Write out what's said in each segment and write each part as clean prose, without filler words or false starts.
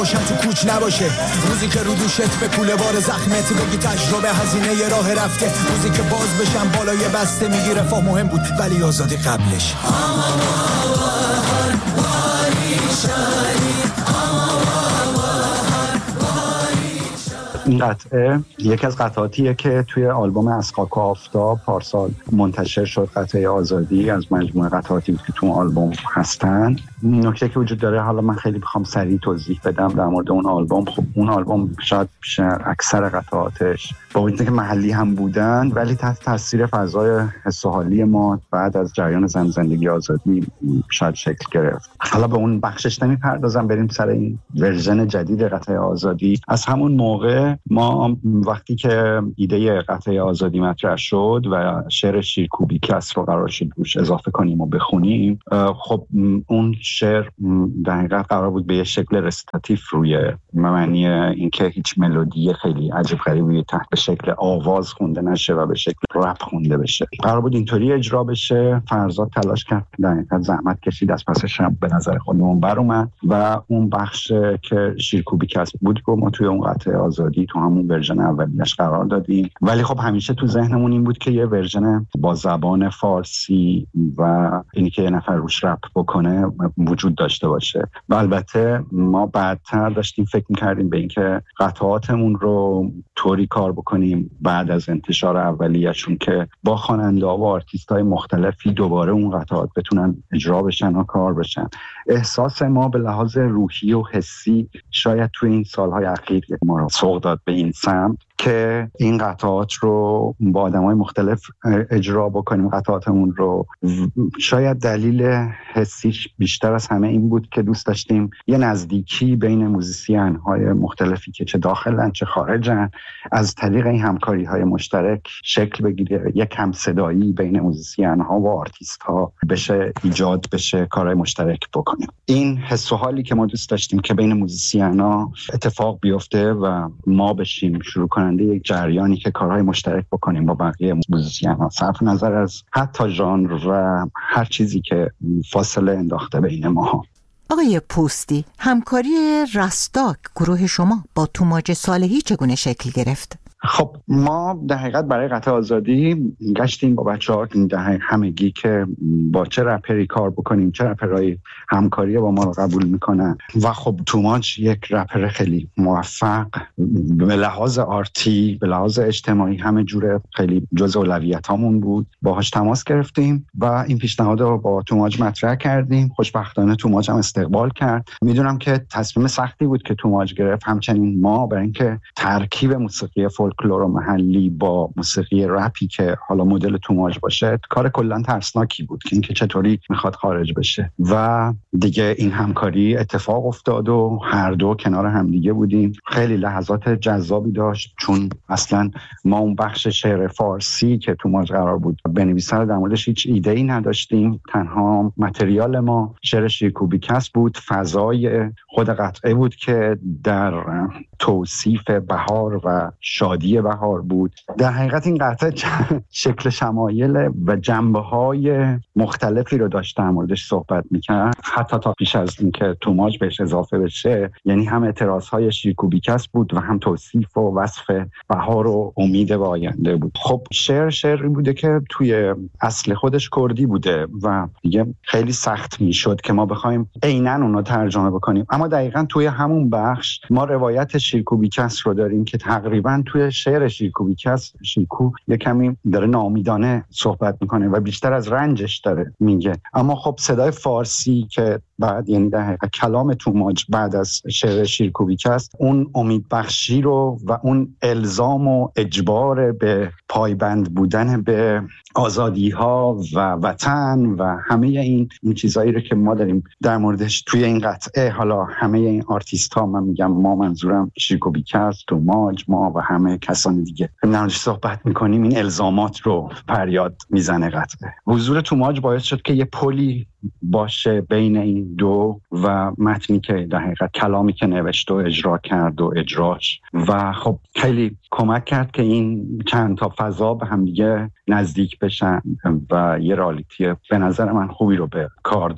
باشم تو کوچ نباشه، روزی که رو دوشت به کوله بار زخمت بگی تجربه هزینه یه راه رفته، روزی که باز بشم بالای بسته میگی رفاه مهم بود ولی آزادی قبلش. این قطعه یکی از قطعاتیه که توی آلبوم از خاک و آفتاب پارسال منتشر شد. قطعه آزادی از مجموعه قطعاتی بود که تو آلبوم هستن. نکته که وجود داره، حالا من خیلی بخوام سریع توضیح بدم در مورد اون آلبوم، خب اون آلبوم شاید اکثر قطعاتش با وجودی که محلی هم بودن ولی تحت تاثیر فضای حس و حالی ما بعد از جریان زندگی آزادی شاید شکل گرفت. حالا به اون بخشش نمیپردازم، بریم سر این ورژن جدید قطعه آزادی. از همون موقع ما وقتی که ایده قطعه آزادی مطرح شد و شعر شیرکوبی کس رو قرار شد روش اضافه کنیم و بخونیم، خب اون شعر در حقیقت قرار بود به یه شکل رستاتیف روی معنی اینکه هیچ ملودی خیلی عجیب غریبی تحت شکل آواز خونده نشه و به شکل رپ خونده بشه. قرار بود اینطوری اجرا بشه. فرزاد تلاش کرد، در حقیقت زحمت کشید، از پسش به نظر خودمون بر اومد و اون بخش که شیرکوبی کس بود رو ما توی اون قطعه آزادی تو همون ورژن اولیش قرار دادیم. ولی خب همیشه تو ذهنمون این بود که یه ورژن با زبان فارسی و اینی که یه نفر روش رپ بکنه وجود داشته باشه. و البته ما بعدتر داشتیم فکر می‌کردیم به اینکه قطعاتمون رو طوری کار بکنیم بعد از انتشار اولیه‌شون که با خواننده‌ها و آرتیست‌های مختلفی دوباره اون قطعات بتونن اجرا بشن و کار بشن. احساس ما به لحاظ روحی و حسی شاید توی این سال‌های اخیر ما رو سوق داد به این سمت که این قطعات رو با آدمای مختلف اجرا بکنیم. قطعاتمون رو شاید دلیل حسیش بیشتر از همه این بود که دوست داشتیم یه نزدیکی بین موزیسین‌های مختلفی که چه داخلن چه خارجن از طریق این همکاری‌های مشترک شکل بگیره، یک همصدایی بین موزیسین‌ها و آرتیست‌ها بشه ایجاد بشه، کارهای مشترک بکنیم. این حس و حالی که ما دوست داشتیم که بین موزیسین‌ها اتفاق بیفته و ما بشیم شروع کننده یک جریانی که کارهای مشترک بکنیم با بقیه موزیسین‌ها، صرف نظر از حتی ژانر و هر چیزی که فاصله انداخته بین ما. آقای پوستی، همکاری رستاک گروه شما با توماج صالحی چگونه شکل گرفت؟ خب ما در حقیقت برای قطعه آزادی گشتیم با بچه‌ها همگی که با چه رپری کار بکنیم، چه رپرای همکاری با ما رو قبول میکنن. و خب توماج یک رپر خیلی موفق به لحاظ آرتی، به لحاظ اجتماعی، همه جوره خیلی جزء اولویتامون بود. باهاش تماس گرفتیم و این پیشنهاد رو با توماج مطرح کردیم. خوشبختانه توماج هم استقبال کرد. میدونم که تصمیم سختی بود که توماج گرفت، همچنین ما، برای اینکه ترکیب موسیقی فولکلور محلی با موسیقی رپی که حالا مدل توماج باشه کار کلا ترسناکی بود که اینکه چطوری میخواد خارج بشه. و دیگه این همکاری اتفاق افتاد و هر دو کنار هم دیگه بودیم. خیلی لحظات جذابی داشت، چون اصلا ما اون بخش شعر فارسی که توماج قرار بود بنویسه در موردش هیچ ایده‌ای نداشتیم. تنها متریال ما شعر شیرکوبی کس بود. فضای خود قطعه بود که در توصیف بهار و شادی بهار بود. در حقیقت این قطعه شکل شمایل و جنبه‌های مختلفی رو داشت در موردش صحبت می‌کرد، حتی تا پیش از اینکه توماج بهش اضافه بشه. یعنی هم اعتراض‌های شیرکوبی کس بود و هم توصیف و وصف بهار و امید به آینده بود. خب شعری بوده که توی اصل خودش کردی بوده و دیگه خیلی سخت میشد که ما بخوایم عیناً اون رو ترجمه بکنیم. اما دقیقاً توی همون بخش ما روایت شیرکوبی کس رو داریم که تقریباً توی شعر شیرکوبی کس شیرکو یه کمی داره ناامیدانه صحبت میکنه و بیشتر از رنجش داره میگه. اما خب صدای فارسی که بعد، یعنی در حقیقت کلام توماج بعد از شعر شیرکوبی کس، اون امید بخشی رو و اون الزام و اجبار به پایبند بودن به آزادی ها و وطن و همه این چیزایی رو که ما داریم در موردش توی این قطعه، حالا همه این آرتیست ها، من میگم ما، منظورم شیرکوبی کس، توماج، ما و همه کسان دیگه در موردش صحبت میکنیم، این الزامات رو فریاد میزنه قطعه. حضور توماج باعث شد که یه پلی باشه بین این دو و متنی که در حقیقت کلامی که نوشت و اجرا کرد و اجراش، و خب خیلی کمک کرد که این چند تا فضا به هم دیگه نزدیک بشن و یه رالیتی به نظر من خوبی رو به کار داد.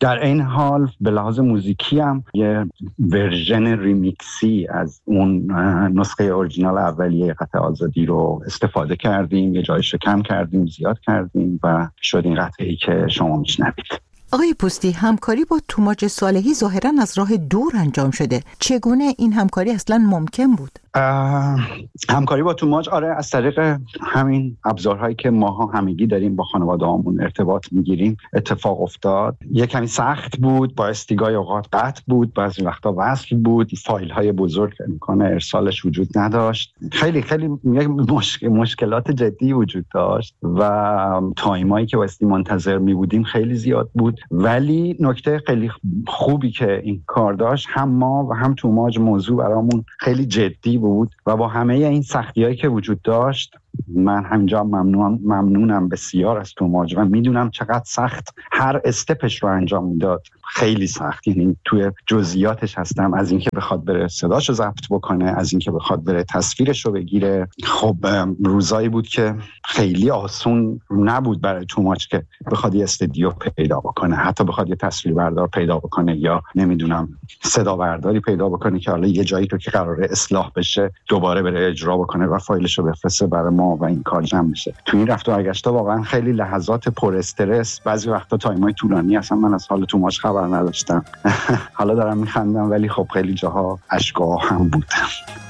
در این حال به لحاظ موزیکی هم یه ورژن ریمیکسی از اون نسخه اورجینال اولیه قطعه آزادی رو استفاده کردیم، یه جایش کم کردیم، زیاد کردیم و شد این قطعه‌ای که شما میشنوید. آقای پوستی، همکاری با توماج صالحی ظاهراً از راه دور انجام شده. چگونه این همکاری اصلاً ممکن بود؟ همکاری با توماج از طریق همین ابزارهایی که ماها همگی داریم با خانواده‌هامون ارتباط میگیریم اتفاق افتاد. یه کمی سخت بود، بایستی گاهی اوقات قطع بود، بعضی وقتا وصل بود، فایل‌های بزرگ امکان ارسالش وجود نداشت. خیلی مشکلات جدی وجود داشت و تایمایی که بایستی منتظر میبودیم خیلی زیاد بود. ولی نکته خیلی خوبی که این کار داشت، هم ما و هم توماج موضوع برامون خیلی جدی بود و با همه این سختی‌هایی که وجود داشت من همینجا ممنونم بسیار از توماج و میدونم چقدر سخت هر استپش رو انجام میداد. خیلی سخت، یعنی توی جزئیاتش هستم، از اینکه بخواد بره صداشو ضبط بکنه، از اینکه بخواد بره تصویرش رو بگیره. خب روزایی بود که خیلی آسون نبود برای توماج که بخواد یه استودیو پیدا بکنه، حتی بخواد یه تصویربردار پیدا بکنه یا نمیدونم صدا برداری پیدا بکنه که حالا یه جایی رو که قراره اصلاح بشه دوباره بره اجرا بکنه و فایلش رو بفرسته برای ما و این کار جمع بشه. تو این رفت و برگشتا واقعا خیلی لحظات پر استرس، بعضی وقتا تایمای طولانی اصلا من از حال توماج خبر نداشتم. حالا دارم میخندم ولی خب خیلی جاها اشک‌ها هم بود.